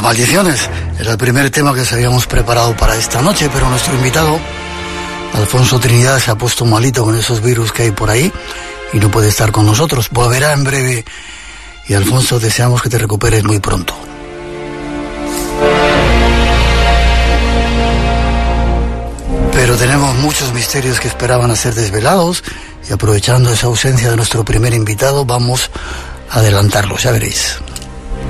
Maldiciones era el primer tema que se habíamos preparado para esta noche, pero nuestro invitado, Alfonso Trinidad, se ha puesto malito con esos virus que hay por ahí y no puede estar con nosotros. Volverá en breve y, Alfonso, deseamos que te recuperes muy pronto. Pero tenemos muchos misterios que esperaban a ser desvelados y, aprovechando esa ausencia de nuestro primer invitado, vamos a adelantarlos, ya veréis.